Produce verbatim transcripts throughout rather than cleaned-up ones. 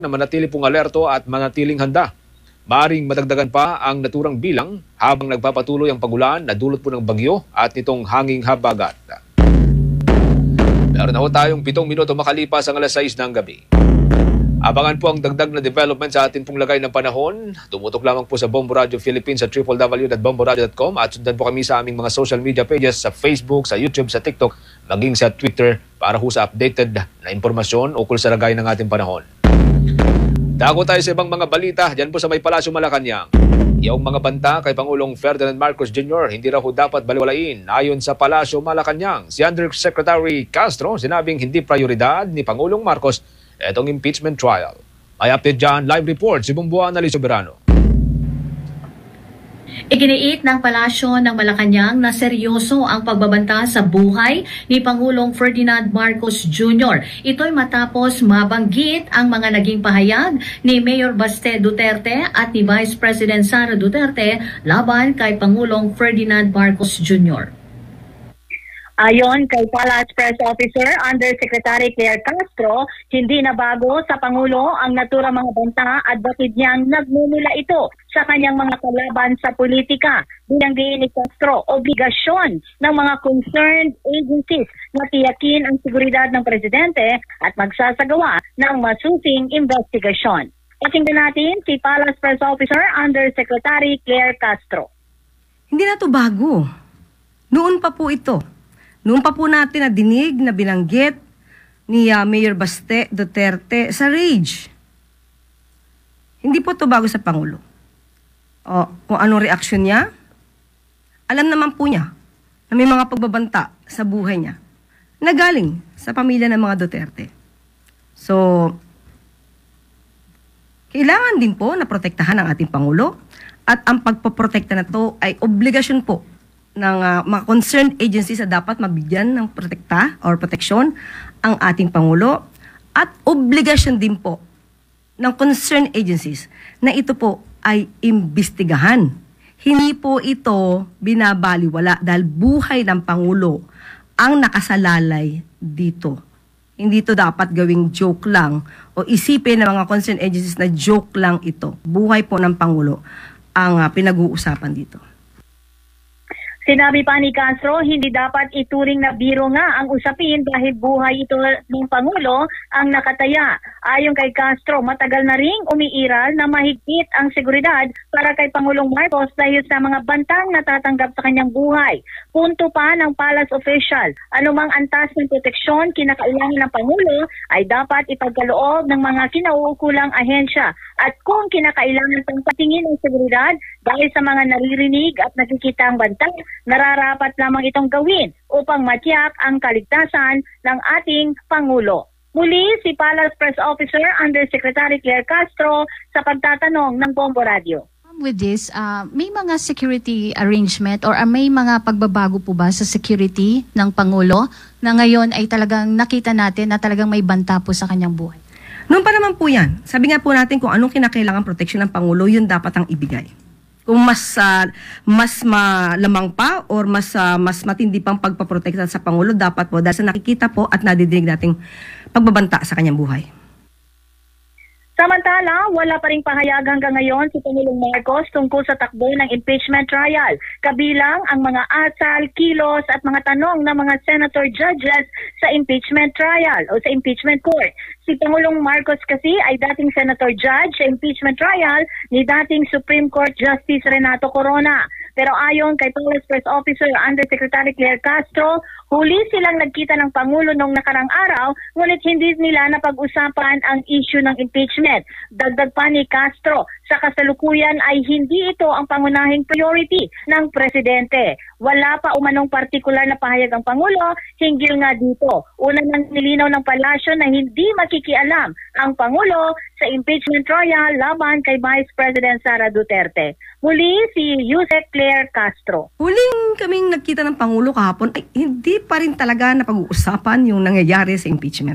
na manatili pong alerto at manatiling handa. Maaring madagdagan pa ang naturang bilang habang nagpapatuloy ang pagulan na dulot po ng bagyo at nitong hanging habagat. Meron na ho tayong pitong minuto makalipas ang alas sais ng gabi. Abangan po ang dagdag na development sa atin pong lagay ng panahon. Tumutok lamang po sa Bombo Radio Philippines sa w w w dot bombo radio dot com at sundan po kami sa aming mga social media pages sa Facebook, sa YouTube, sa TikTok, maging sa Twitter para ho sa updated na impormasyon ukol sa lagay ng ating panahon. Dako tayo sa ibang mga balita dyan po sa may Palasyo Malacanang. Yung mga banta kay Pangulong Ferdinand Marcos Junior hindi raw dapat baliwalain. Ayon sa Palasyo Malacanang, si Undersecretary Castro sinabing hindi prioridad ni Pangulong Marcos itong impeachment trial. May update dyan, live report si Bumbuan Ali Soberano. Iginiit ng Palasyo ng Malacanang na seryoso ang pagbabanta sa buhay ni Pangulong Ferdinand Marcos Junior Ito'y matapos mabanggit ang mga naging pahayag ni Mayor Baste Duterte at ni Vice President Sara Duterte laban kay Pangulong Ferdinand Marcos Junior Ayon kay Palace Press Officer Undersecretary Claire Castro, hindi na bago sa Pangulo ang naturang mga banta at batid niyang nagmumula ito sa kanyang mga kalaban sa politika. Bilang diin ni Castro, obligasyon ng mga concerned agencies na tiyakin ang seguridad ng Presidente at magsasagawa ng masusing investigasyon. Pakinggan natin si Palace Press Officer Undersecretary Claire Castro. Hindi na ito bago. Noon pa po ito. Noon pa po natin na dinig na binanggit ni uh, Mayor Baste Duterte sa rage. Hindi po ito bago sa Pangulo. O, kung anong reaksyon niya, alam naman po niya na may mga pagbabanta sa buhay niya na galing sa pamilya ng mga Duterte. So, kailangan din po na protektahan ang ating Pangulo at ang pagpoprotekta na ito ay obligasyon po ng uh, mga concerned agencies na dapat mabigyan ng protekta or proteksyon ang ating Pangulo at obligasyon din po ng concerned agencies na ito po ay imbestigahan. Hindi po ito binabaliwala dahil buhay ng Pangulo ang nakasalalay dito. Hindi ito dapat gawing joke lang o isipin ng mga concerned agencies na joke lang ito. Buhay po ng Pangulo ang uh, pinag-uusapan dito. Sinabi pa ni Castro, hindi dapat ituring na biro nga ang usapin dahil buhay ito ng Pangulo ang nakataya. Ayon kay Castro, matagal na ring umiiral na mahigpit ang seguridad para kay Pangulong Marcos dahil sa mga bantang natatanggap sa kanyang buhay. Punto pa ng Palace official, anumang antas ng proteksyon kinakailangan ng Pangulo ay dapat ipagkaloob ng mga kinauukulang ahensya. At kung kinakailangan pang patingin ng seguridad dahil sa mga naririnig at nakikita ang bantang, nararapat lamang itong gawin upang matiyak ang kaligtasan ng ating Pangulo. Muli si Palace Press Officer Undersecretary Claire Castro sa pagtatanong ng Bombo Radio. With this, uh, may mga security arrangement or uh, may mga pagbabago po ba sa security ng Pangulo na ngayon ay talagang nakita natin na talagang may banta po sa kanyang buhay? Noon pa naman po yan. Sabi nga po natin kung anong kinakailangan proteksyon ng Pangulo, yun dapat ang ibigay. Kung mas uh, mas malamang pa or mas uh, mas matindi pang pagpaprotekta sa Pangulo, dapat po dahil sa nakikita po at nadidinig nating pagbabanta sa kanyang buhay. Samantala, wala pa ring pahayag hanggang ngayon si Pangulong Marcos tungkol sa takbo ng impeachment trial. Kabilang ang mga asal, kilos at mga tanong ng mga senator judges sa impeachment trial o sa impeachment court. Si Pangulong Marcos kasi ay dating senator judge sa impeachment trial ni dating Supreme Court Justice Renato Corona. Pero ayon kay Palace Press Officer Undersecretary Claire Castro, huli silang nagkita ng Pangulo noong nakarang araw, ngunit hindi nila napag-usapan ang issue ng impeachment. Dagdag pa ni Castro, sa kasalukuyan ay hindi ito ang pangunahing priority ng Presidente. Wala pa umanong partikular na pahayag ang Pangulo hinggil nga dito. Una nang nilinaw ng Palasyo na hindi makikialam ang Pangulo sa impeachment trial laban kay Vice President Sara Duterte. Muli si Yusek Claire Castro. Huling kaming nagkita ng Pangulo kahapon ay hindi pa rin talaga napag-uusapan yung nangyayari sa impeachment.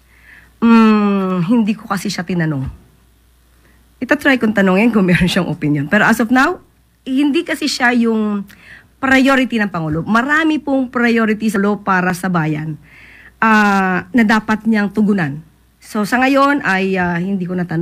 Hmm, hindi ko kasi siya tinanong. Ita-try kong tanongin kung meron siyang opinion. Pero as of now, hindi kasi siya yung priority ng Pangulo. Marami pong priority sa law para sa bayan uh, na dapat niyang tugunan. So sa ngayon ay ah, hindi ko natanong